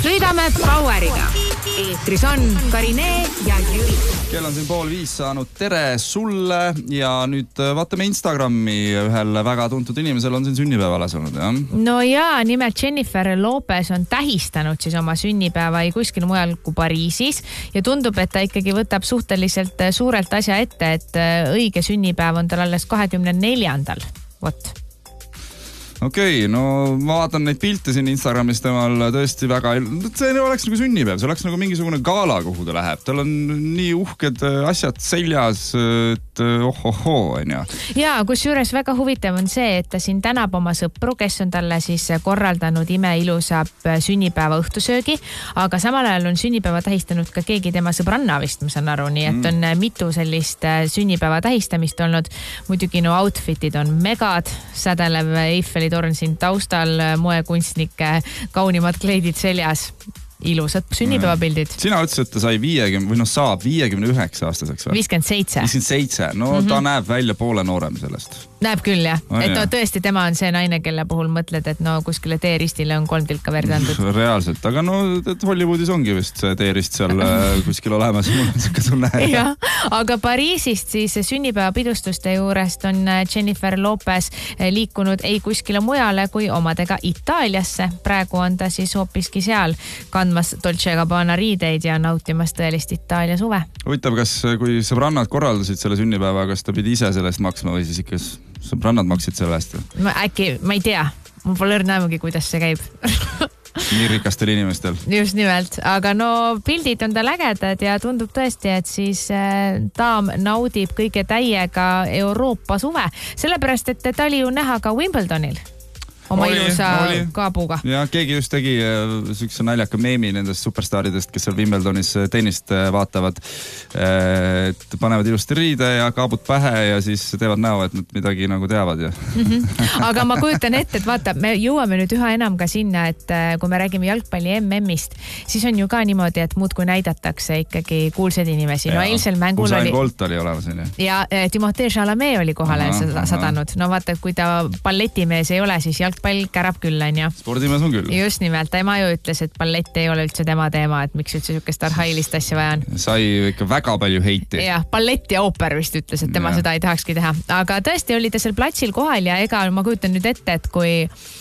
Sõidame Poweriga. Eetris on Karine ja Jüri. Kell on siin 4:30 saanud. Tere sulle ja nüüd vaatame Instagrami. Ühel väga tuntud inimesel on siin sünnipäevalas olnud, jah? No jaa, nimelt Jennifer Lopez on tähistanud siis oma sünnipäeva ei kuskil mujal kui Pariisis ja tundub, et ta ikkagi võtab suhteliselt suurelt asja ette, et õige sünnipäev on tal alles 24. Vot. Okei, no ma vaatan neid pilte siin Instagramis temal tõesti väga... See oleks nagu sünnipäev, see oleks nagu mingisugune gala, kuhu ta läheb. Tal on nii uhked asjad seljas, et ohohoo, on ja. Jaa, kusjuures väga huvitav on see, et ta siin tänab oma sõpru, kes on talle siis korraldanud imeilusa sünnipäeva õhtusöögi, aga samal ajal on sünnipäeva tähistanud ka keegi tema sõbranna vist, ma saan aru, nii et on mitu sellist sünnipäeva tähistamist olnud. Muidugi no outfitid on megad, sädelev Eiffeli torn siin taustal, moekunstnike kaunimad kleidid seljas. Ilusad sünnipäevapildid. Sina ütlesid, et ta sai 50, või noh saab 59 aastaseks või? 57. 57, no ta näeb välja poole noorem sellest. Näeb küll, jah. Et no tõesti, tema on see naine, kelle puhul mõtled, et no kuskile teeristile on 3 tilka verd andud. Reaalselt, aga no Hollywoodis ongi vist see teerist seal kuskil olemas. Mul on siuke tunne. Ja, aga Pariisist siis sünnipäevapidustuste juurest on Jennifer Lopez liikunud ei kuskile mujale kui omadega Itaaliasse. Praegu on ta siis hoopiski seal kandmas Dolce & Gabbana riideid ja nautimas tõelist Itaalia suve. Huvitav, kas kui sõbrannad korraldasid selle sünnipäeva, kas ta pidi ise sellest maksma või siis ikka sõbrannad maksid selle eest? Ma ei tea. Mul pole õrnämugi, kuidas see käib. Nii rikastel inimestel. Just nimelt. Aga no pildid on tal ägedad ja tundub tõesti, et siis daam naudib kõige täiega Euroopa suve. Sellepärast, et ta oli ju näha ka Wimbledonil. Oma ilusa kaabuga. Ja keegi just tegi sükse naljaka meemi nendest superstaaridest, kes seal Wimbledonis tennist vaatavad. Et panevad ilusti riide ja kaabud pähe ja siis teevad näo, et nad midagi nagu teavad. Ja. Aga ma kujutan ette, et vaata, me jõuame nüüd üha enam ka sinna, et kui me räägime jalgpalli MM-ist, siis on ju ka niimoodi, et muud kui näidatakse ikkagi kuulsed inimesi. No eilsel mängul Usain Bolt oli olemas. Ja Timothée Chalamet oli kohale sadanud. No vaata, kui ta balletimees ei ole, siis jalgpall kärab küll, on ja. Spordimees on küll. Just nimelt, tema ju ütles, et ballett ei ole üldse tema teema, et miks üldse sükest arhailist asja vaja on. Sai ikka väga palju heiti. Ja, ballett ja ooper vist ütles, et tema seda ei tahakski teha. Aga tõesti oli ta seal platsil kohal ja ega ma kujutan nüüd ette, et kui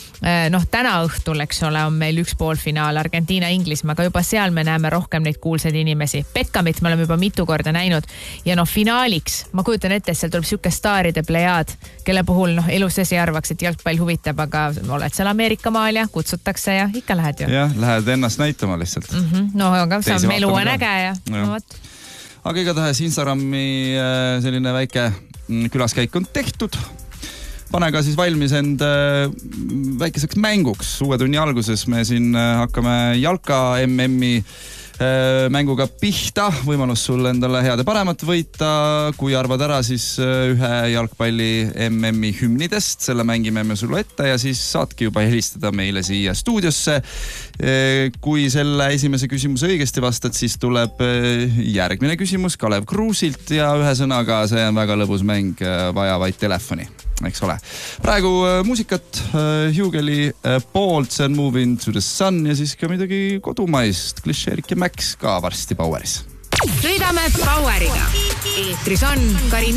täna õhtul, eks ole, on meil üks poolfinaal Argentiina-Inglismaa, aga juba seal me näeme rohkem neid kuulsaid inimesi. Beckhamit me oleme juba mitu korda näinud ja finaaliks, ma kujutan ette, et seal tuleb siuke staaride plejaad, kelle puhul elu sees ei arvaks, et jalgpall huvitab, aga oled seal Ameerika maal ja kutsutakse ja ikka lähed ju. Jah, lähed ennast näitama lihtsalt. No, aga see on melu on äge ja. Aga igatahes Instagrami selline väike külaskäik on tehtud. Pane ka siis valmis end väikeseks mänguks. Uue tunni alguses me siin hakkame jalka MM-i mänguga pihta. Võimalus sul endale head ja paremat võita. Kui arvad ära siis ühe jalgpalli MM-i hümnidest, selle mängime me sulle ette ja siis saadki juba helistada meile siia stuudiosse. Kui selle esimese küsimuse õigesti vastad, siis tuleb järgmine küsimus Kalev Kruusilt ja ühe sõnaga see on väga lõbus mäng, vaja vaid telefoni. Eks ole. Praegu muusikat Hugeli poolt, see on Moving to the Sun ja siis ka midagi kodumaist. Klišeerik ja Max ka varsti Poweris. Sõidame Poweriga. Eetris on Karine